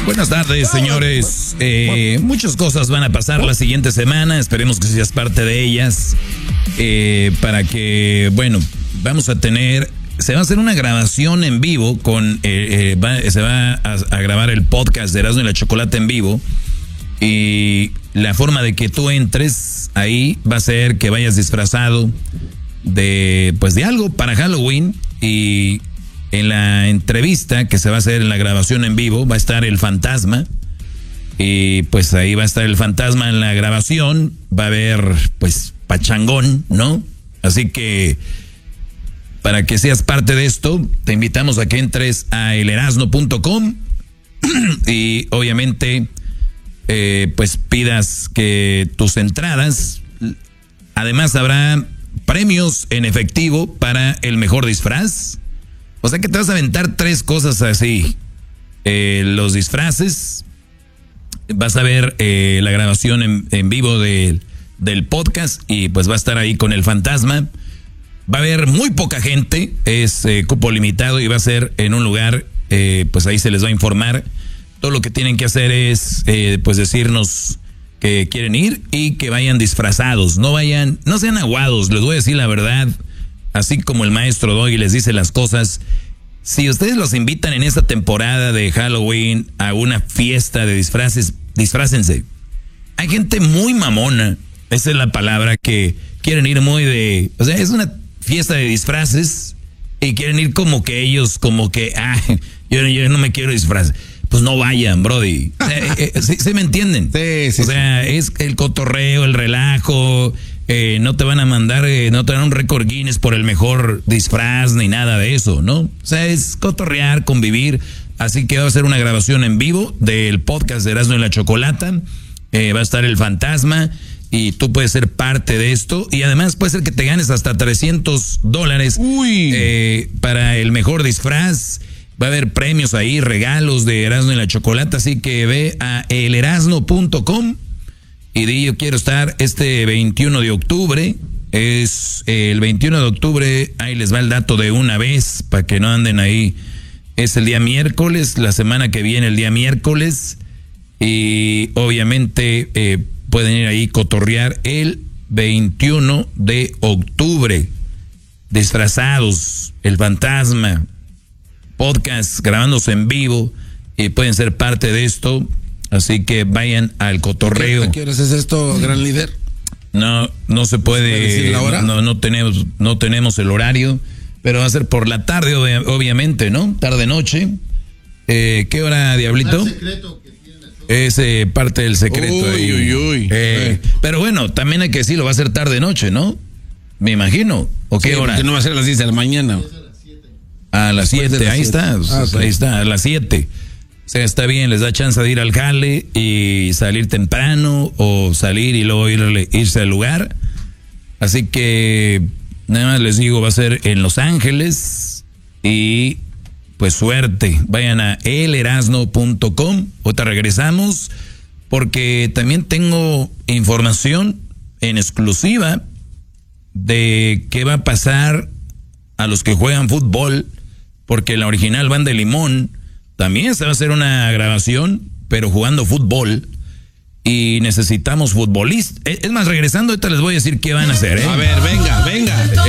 Buenas tardes, señores. Muchas cosas van a pasar la siguiente semana. Esperemos que seas parte de ellas. Para que, bueno, vamos a tener... Se va a hacer una grabación en vivo con... se va a grabar el podcast de Erasmo y la Chocolate en vivo. Y la forma de que tú entres ahí va a ser que vayas disfrazado de algo para Halloween. Y en la entrevista que se va a hacer en la grabación en vivo va a estar el fantasma. Y pues ahí va a estar el fantasma en la grabación. Va a haber pues pachangón, ¿no? Así que para que seas parte de esto, te invitamos a que entres a elerasno.com y obviamente pues pidas que tus entradas. Además habrá premios en efectivo para el mejor disfraz. O sea que te vas a aventar 3 cosas así. Los disfraces. Vas a ver la grabación en vivo del podcast. Y pues va a estar ahí con el fantasma. Va a haber muy poca gente. Es cupo limitado y va a ser en un lugar. Pues ahí se les va a informar. Todo lo que tienen que hacer es pues decirnos que quieren ir y que vayan disfrazados. No sean aguados, les voy a decir la verdad. Así como el maestro Doggy les dice las cosas. Si ustedes los invitan en esta temporada de Halloween a una fiesta de disfraces, disfrácense. Hay gente muy mamona, esa es la palabra, que quieren ir muy de... O sea, es una fiesta de disfraces y quieren ir como que ellos, yo no me quiero disfrazar. Pues no vayan, brody. ¿Sí me entienden? Sí. O sea, es el cotorreo, el relajo. No te van a mandar, no te dan un récord Guinness por el mejor disfraz ni nada de eso, ¿no? O sea, es cotorrear, convivir. Así que va a ser una grabación en vivo del podcast de Erasmo y la Chocolata. Va a estar el fantasma y tú puedes ser parte de esto. Y además puede ser que te ganes hasta $300 para el mejor disfraz. Va a haber premios ahí, regalos de Erasmo y la Chocolata, así que ve a elerasno.com y di yo quiero estar este 21 de octubre. Es el 21 de octubre, ahí les va el dato de una vez, para que no anden ahí. Es el día miércoles, la semana que viene el día miércoles, y obviamente pueden ir ahí cotorrear el 21 de octubre, disfrazados, el fantasma, podcast grabándose en vivo y pueden ser parte de esto, así que vayan al cotorreo. ¿A qué horas es esto, gran líder? No se puede decir la hora. No tenemos el horario, pero va a ser por la tarde, obviamente, ¿no? Tarde noche. ¿Qué hora, Diablito? El secreto que tiene la es parte del secreto. Pero bueno, también hay que decirlo, va a ser tarde noche, ¿no? Me imagino. ¿O qué hora? Que no va a ser a las 10 de la mañana. A las 7, ahí está, ahí está, a las 7. O sea, está bien, les da chance de ir al jale y salir temprano o salir y luego irse al lugar. Así que, nada más les digo, va a ser en Los Ángeles y pues suerte. Vayan a elerasno.com. Ahorita regresamos porque también tengo información en exclusiva de qué va a pasar a los que juegan fútbol, porque la original Banda de Limón también se va a hacer una grabación, pero jugando fútbol, y necesitamos futbolistas. Es más, regresando, ahorita les voy a decir qué van a hacer, ¿eh? A ver, venga.